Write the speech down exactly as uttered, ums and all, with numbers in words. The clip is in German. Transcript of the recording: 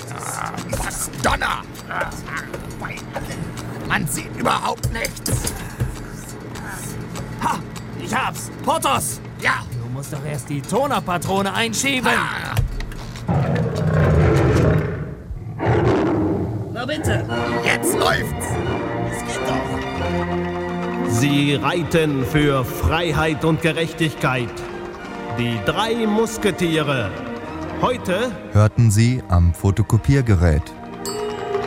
Was Donner! Man sieht überhaupt nichts. Ha! Ich hab's! Porthos! Ja! Du musst doch erst die Tonerpatrone einschieben. Ah. Na bitte! Jetzt läuft's! Es geht doch! Sie reiten für Freiheit und Gerechtigkeit. Die drei Musketiere. Heute hörten Sie am Fotokopiergerät.